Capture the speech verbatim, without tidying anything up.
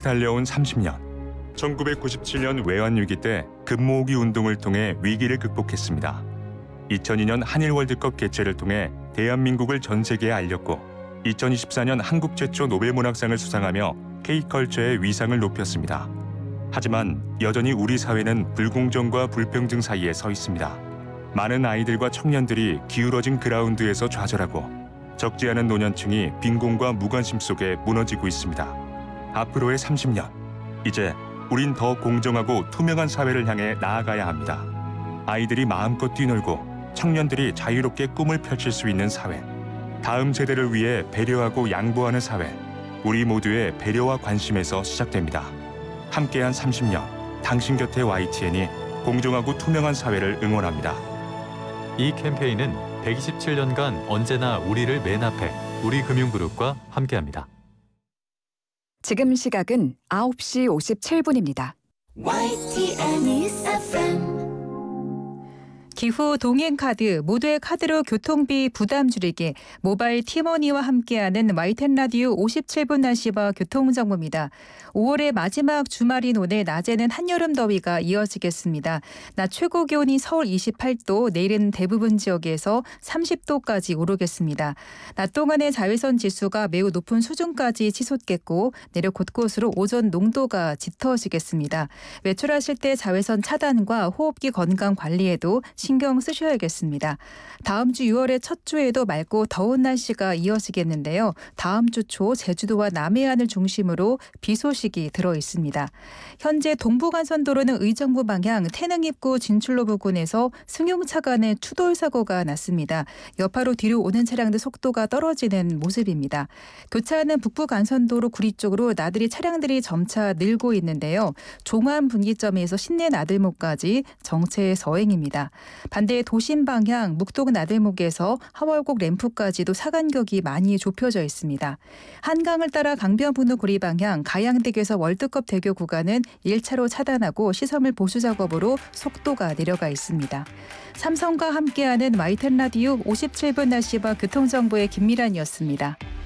달려온 삼십 년. 천구백구십칠 년 외환위기 때 금모으기 운동을 통해 위기를 극복했습니다. 이천이 년 한일 월드컵 개최를 통해 대한민국을 전 세계에 알렸고 이천이십사 년 한국 최초 노벨문학상을 수상하며 K컬처의 위상을 높였습니다. 하지만 여전히 우리 사회는 불공정과 불평등 사이에 서 있습니다. 많은 아이들과 청년들이 기울어진 그라운드에서 좌절하고 적지 않은 노년층이 빈곤과 무관심 속에 무너지고 있습니다. 앞으로의 삼십 년, 이제 우린 더 공정하고 투명한 사회를 향해 나아가야 합니다. 아이들이 마음껏 뛰놀고 청년들이 자유롭게 꿈을 펼칠 수 있는 사회, 다음 세대를 위해 배려하고 양보하는 사회, 우리 모두의 배려와 관심에서 시작됩니다. 함께한 삼십 년, 당신 곁에 와이티엔이 공정하고 투명한 사회를 응원합니다. 이 캠페인은 백이십칠 년간 언제나 우리를 맨 앞에 우리금융그룹과 함께합니다. 지금 시각은 아홉 시 오십칠 분입니다. 와이티엔 News 에프엠 기후 동행카드, 모두의 카드로 교통비 부담 줄이기, 모바일 티머니와 함께하는 와이티엔 라디오 오십칠 분 날씨와 교통정보입니다. 오월의 마지막 주말인 오늘 낮에는 한여름 더위가 이어지겠습니다. 낮 최고 기온이 서울 이십팔 도, 내일은 대부분 지역에서 삼십 도까지 오르겠습니다. 낮 동안의 자외선 지수가 매우 높은 수준까지 치솟겠고 내륙 곳곳으로 오존 농도가 짙어지겠습니다. 외출하실 때 자외선 차단과 호흡기 건강 관리에도 신경 쓰셔야겠습니다. 다음 주 유월의 첫 주에도 맑고 더운 날씨가 이어지겠는데요. 다음 주 초 제주도와 남해안을 중심으로 비 소식이 들어 있습니다. 현재 동부간선도로는 의정부 방향 태릉 입구 진출로 부근에서 승용차 간의 추돌 사고가 났습니다. 여파로 뒤로 오는 차량들 속도가 떨어지는 모습입니다. 교차하는 북부간선도로 구리 쪽으로 나들이 차량들이 점차 늘고 있는데요. 종암 분기점에서 신내 나들목까지 정체 서행입니다. 반대 도심 방향 묵동 나들목에서 하월곡 램프까지도 사간격이 많이 좁혀져 있습니다. 한강을 따라 강변북로 구리 방향 가양대교에서 월드컵 대교 구간은 일 차로 차단하고 시설물 보수 작업으로 속도가 내려가 있습니다. 삼성과 함께하는 와이티엔 라디오 오십칠 분 날씨와 교통정보의 김미란이었습니다.